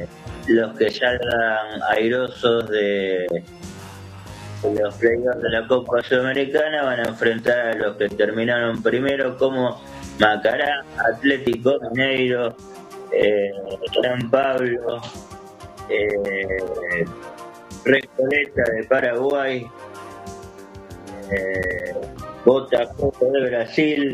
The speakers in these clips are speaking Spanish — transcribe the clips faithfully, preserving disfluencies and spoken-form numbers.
los que salgan airosos de, de los playoffs de la Copa Sudamericana van a enfrentar a los que terminaron primero, como Macará, Atlético Mineiro, eh, San Pablo, eh, Recoleta de Paraguay, eh, Botafogo de Brasil,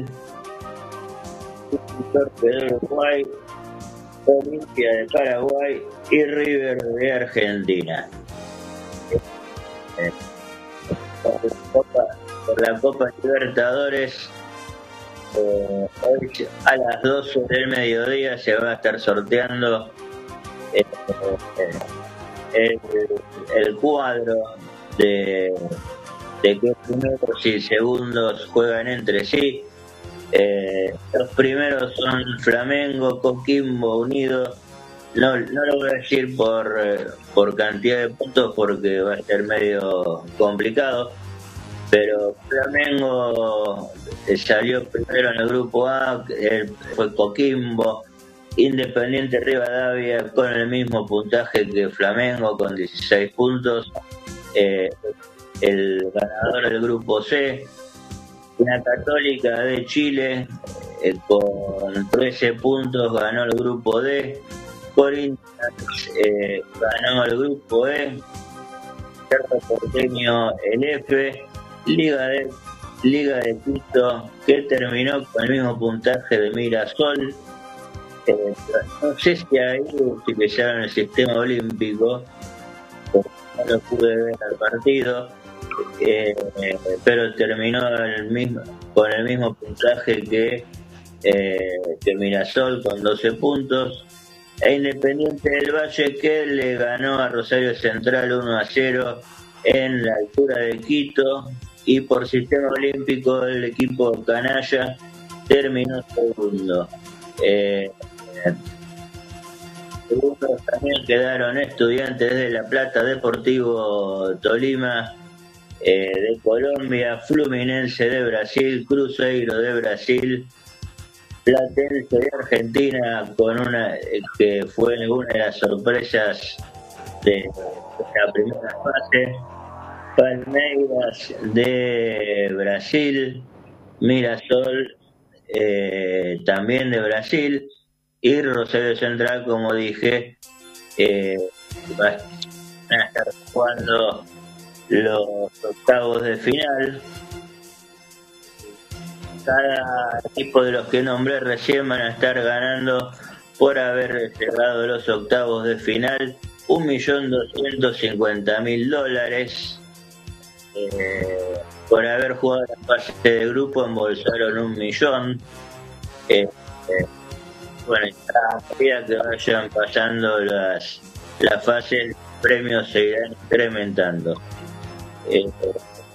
Torque de Uruguay, Olimpia de Paraguay y River de Argentina. Eh, por, la Copa, por la Copa Libertadores, eh, hoy a las doce del mediodía se va a estar sorteando eh, el, el cuadro de, de que primeros y segundos juegan entre sí. Eh, los primeros son Flamengo, Coquimbo, Unido. No, no lo voy a decir por, eh, por cantidad de puntos porque va a ser medio complicado, pero Flamengo eh, salió primero en el grupo A, eh, fue Coquimbo. Independiente Rivadavia con el mismo puntaje que Flamengo, con dieciséis puntos. Eh, el ganador del grupo C, la Católica de Chile, eh, con trece puntos, ganó el grupo D. Corinthians eh, ganó el grupo E. Cerro Porteño el F. Liga de Liga de Quito, que terminó con el mismo puntaje de Mirasol. Eh, no sé si ahí utilizaron el sistema olímpico, no lo pude ver al partido. Eh, pero terminó el mismo, con el mismo puntaje que, eh, que Mirasol, con doce puntos. E Independiente del Valle, que le ganó a Rosario Central uno a cero en la altura de Quito. Y por sistema olímpico el equipo canalla terminó segundo. Eh, Segundos también quedaron Estudiantes de La Plata, Deportivo Tolima eh, de Colombia, Fluminense de Brasil, Cruzeiro de Brasil, Platense de Argentina, con una eh, que fue una de las sorpresas de, de la primera fase, Palmeiras de Brasil, Mirasol eh, también de Brasil, y Rosario Central, como dije, eh, van a estar jugando los octavos de final. Cada equipo de los que nombré recién van a estar ganando, por haber llegado a los octavos de final, un millón doscientos cincuenta mil dólares. Eh, por haber jugado la fase de grupo embolsaron un millón. Eh, eh, bueno, a medida que vayan pasando las, las fases, los premios se irán incrementando. Eh,